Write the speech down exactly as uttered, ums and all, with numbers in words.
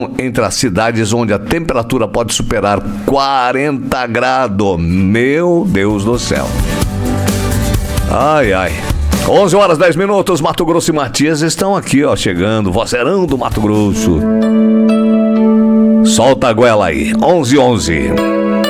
entre as cidades onde a temperatura pode superar quarenta graus. Meu Deus do céu. Ai, ai. onze horas, dez minutos, Mato Grosso e Matias estão aqui, ó, chegando. Vozeirão do Mato Grosso. Solta a goela aí. onze, onze.